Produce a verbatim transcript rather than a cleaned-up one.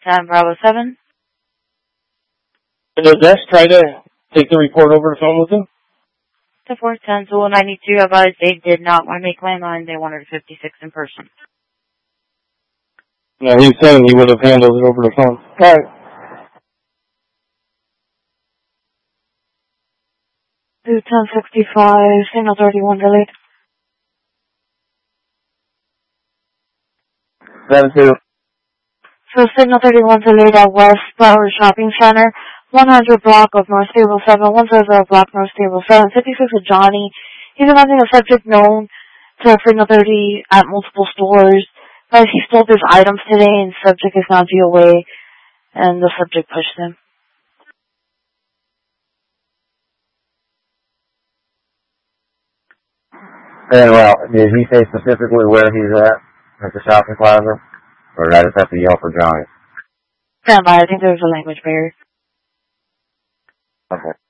Sam Bravo seven. Does Dex try to take the report over the phone with him? The four ten Zulu ninety-two advised they did not want to make landline. They wanted fifty-six in person. No, he was saying he would have handled it over the phone. All right. two ten sixty-five, signal thirty-one delayed. seven two. So signal thirty-one delayed at West Flower Shopping Center, one hundred block of North Stable seven, one hundred block North Stable seven, fifty-six of Johnny. He's demanding a subject known to signal thirty at multiple stores. But he stole his items today and subject is now D O A and the subject pushed him. Very well. Did he say specifically where he's at? At the shopping plaza? Or did I just have to yell for Johnny? Stand by, I think there's a language barrier. Okay.